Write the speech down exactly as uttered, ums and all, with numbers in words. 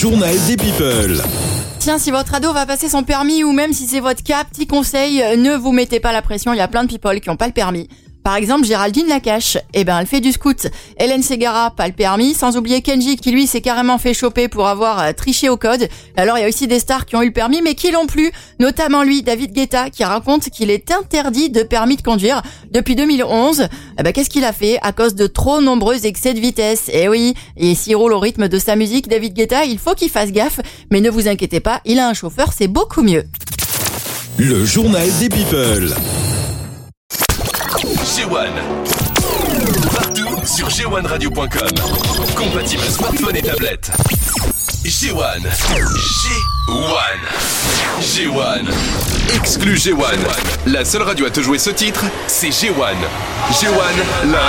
Journal des people. Tiens, si votre ado va passer son permis ou même si c'est votre cas, petit conseil, ne vous mettez pas la pression, il y a plein de people qui n'ont pas le permis. Par exemple, Géraldine Lacache, eh ben, elle fait du scout. Hélène Ségara, pas le permis. Sans oublier Kenji, qui lui s'est carrément fait choper pour avoir euh, triché au code. Alors, il y a aussi des stars qui ont eu le permis, mais qui l'ont plus. Notamment lui, David Guetta, qui raconte qu'il est interdit de permis de conduire depuis deux mille onze. Eh ben, qu'est-ce qu'il a fait? À cause de trop nombreux excès de vitesse. Eh oui. Et s'il roule au rythme de sa musique, David Guetta, il faut qu'il fasse gaffe. Mais ne vous inquiétez pas, il a un chauffeur, c'est beaucoup mieux. Le journal des people. G un. Partout sur G un radio point com. Compatible smartphone et tablette. G un. G un. G un. Exclu G un. La seule radio à te jouer ce titre, c'est G un. G un, la